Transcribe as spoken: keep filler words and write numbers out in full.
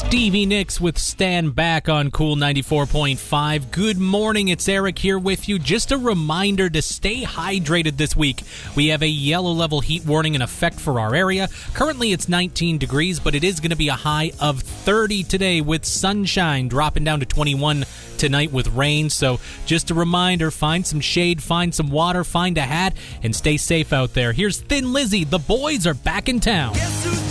Stevie Nicks with Stand Back on Cool ninety-four point five. Good morning, it's Eric here with you. Just a reminder to stay hydrated this week. We have a yellow level heat warning in effect for our area. Currently it's nineteen degrees, but it is going to be a high of thirty today with sunshine, dropping down to twenty-one tonight with rain. So just a reminder, find some shade, find some water, find a hat, and stay safe out there. Here's Thin Lizzy. The boys are back in town.